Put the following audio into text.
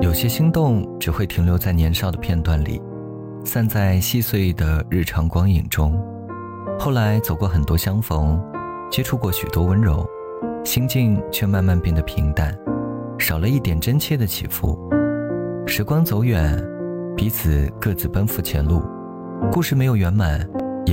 有些心动只会停留在年少的片段里，散在细碎的日常光影中。后来走过很多相逢，接触过许多温柔，心境却慢慢变得平淡，少了一点真切的起伏。时光走远，彼此各自奔赴前路，故事没有圆满，